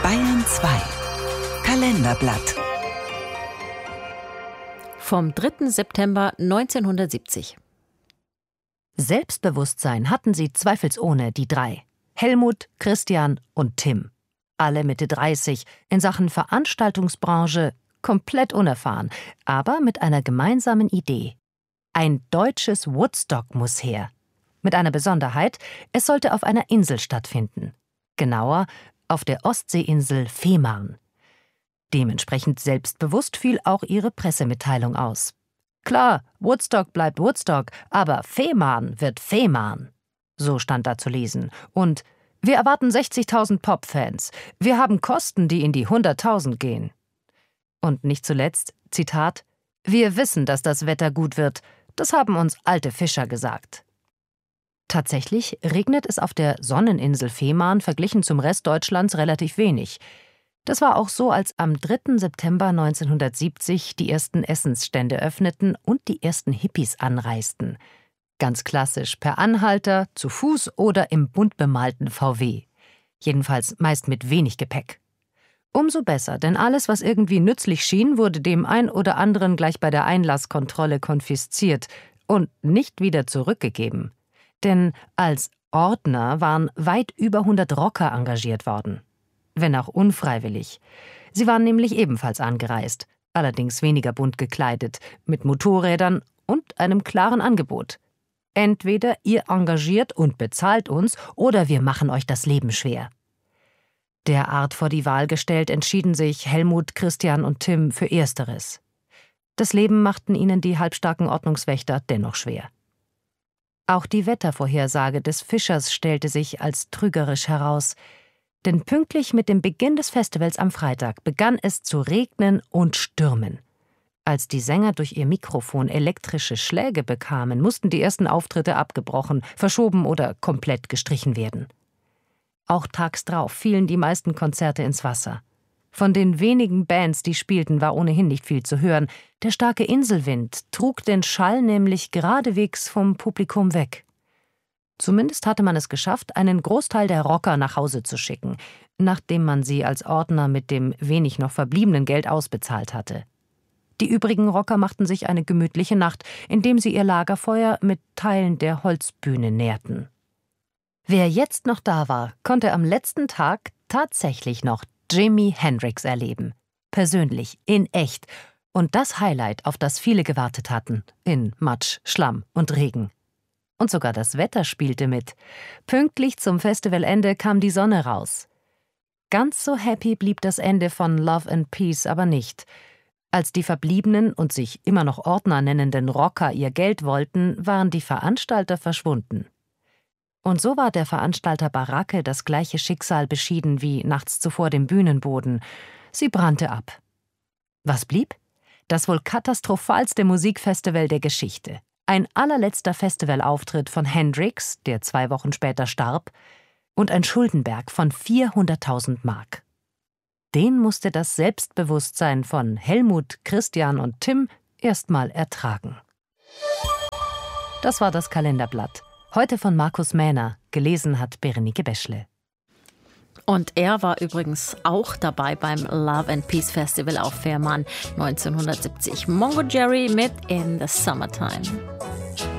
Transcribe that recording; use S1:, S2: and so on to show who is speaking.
S1: Bayern 2 Kalenderblatt
S2: vom 3. September 1970.
S3: Selbstbewusstsein hatten sie zweifelsohne, die drei. Helmut, Christian und Tim. Alle Mitte 30, in Sachen Veranstaltungsbranche komplett unerfahren, aber mit einer gemeinsamen Idee. Ein deutsches Woodstock muss her. Mit einer Besonderheit, es sollte auf einer Insel stattfinden. Genauer, auf der Ostseeinsel Fehmarn. Dementsprechend selbstbewusst fiel auch ihre Pressemitteilung aus. Klar, Woodstock bleibt Woodstock, aber Fehmarn wird Fehmarn. So stand da zu lesen. Und wir erwarten 60.000 Popfans. Wir haben Kosten, die in die 100.000 gehen. Und nicht zuletzt, Zitat, wir wissen, dass das Wetter gut wird. Das haben uns alte Fischer gesagt. Tatsächlich regnet es auf der Sonneninsel Fehmarn verglichen zum Rest Deutschlands relativ wenig. Das war auch so, als am 3. September 1970 die ersten Essensstände öffneten und die ersten Hippies anreisten. Ganz klassisch, per Anhalter, zu Fuß oder im bunt bemalten VW. Jedenfalls meist mit wenig Gepäck. Umso besser, denn alles, was irgendwie nützlich schien, wurde dem ein oder anderen gleich bei der Einlasskontrolle konfisziert und nicht wieder zurückgegeben. Denn als Ordner waren weit über 100 Rocker engagiert worden. Wenn auch unfreiwillig. Sie waren nämlich ebenfalls angereist, allerdings weniger bunt gekleidet, mit Motorrädern und einem klaren Angebot. Entweder ihr engagiert und bezahlt uns, oder wir machen euch das Leben schwer. Derart vor die Wahl gestellt, entschieden sich Helmut, Christian und Tim für Ersteres. Das Leben machten ihnen die halbstarken Ordnungswächter dennoch schwer. Auch die Wettervorhersage des Fischers stellte sich als trügerisch heraus. Denn pünktlich mit dem Beginn des Festivals am Freitag begann es zu regnen und stürmen. Als die Sänger durch ihr Mikrofon elektrische Schläge bekamen, mussten die ersten Auftritte abgebrochen, verschoben oder komplett gestrichen werden. Auch tags drauf fielen die meisten Konzerte ins Wasser. Von den wenigen Bands, die spielten, war ohnehin nicht viel zu hören. Der starke Inselwind trug den Schall nämlich geradewegs vom Publikum weg. Zumindest hatte man es geschafft, einen Großteil der Rocker nach Hause zu schicken, nachdem man sie als Ordner mit dem wenig noch verbliebenen Geld ausbezahlt hatte. Die übrigen Rocker machten sich eine gemütliche Nacht, indem sie ihr Lagerfeuer mit Teilen der Holzbühne nährten. Wer jetzt noch da war, konnte am letzten Tag tatsächlich noch Jimi Hendrix erleben. Persönlich, in echt. Und das Highlight, auf das viele gewartet hatten, in Matsch, Schlamm und Regen. Und sogar das Wetter spielte mit. Pünktlich zum Festivalende kam die Sonne raus. Ganz so happy blieb das Ende von Love and Peace aber nicht. Als die verbliebenen und sich immer noch Ordner nennenden Rocker ihr Geld wollten, waren die Veranstalter verschwunden. Und so war der Veranstalter Baracke das gleiche Schicksal beschieden wie nachts zuvor dem Bühnenboden. Sie brannte ab. Was blieb? Das wohl katastrophalste Musikfestival der Geschichte. Ein allerletzter Festivalauftritt von Hendrix, der 2 Wochen später starb, und ein Schuldenberg von 400.000 Mark. Den musste das Selbstbewusstsein von Helmut, Christian und Tim erstmal ertragen. Das war das Kalenderblatt. Heute von Markus Mähner, gelesen hat Berenike Beschle.
S2: Und er war übrigens auch dabei beim Love and Peace Festival auf Fehmarn 1970. Mongo Jerry mit In the Summertime.